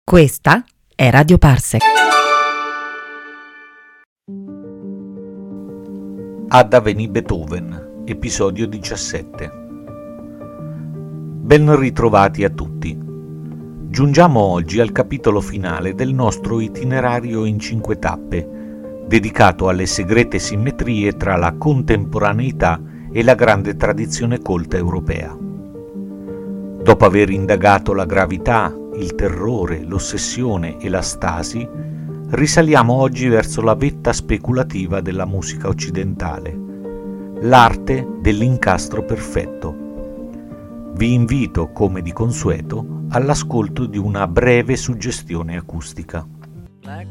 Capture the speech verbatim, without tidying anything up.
Questa è Radio Parsec. Ada veni Beethoven, episodio diciassette. Ben ritrovati a tutti. Giungiamo oggi al capitolo finale del nostro itinerario in cinque tappe, dedicato alle segrete simmetrie tra la contemporaneità e la grande tradizione colta europea. Dopo aver indagato la gravità, il terrore, l'ossessione e la stasi, risaliamo oggi verso la vetta speculativa della musica occidentale, l'arte dell'incastro perfetto. Vi invito, come di consueto, all'ascolto di una breve suggestione acustica.